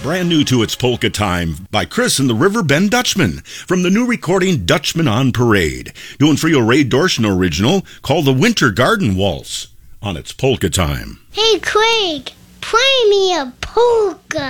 Brand new to its Polka Time by Chris and the Riverbend Dutchman from the new recording Dutchman on Parade. Doing for you a Ray Dorshin original called the Winter Garden Waltz on its Polka Time. Hey Craig, play me a polka.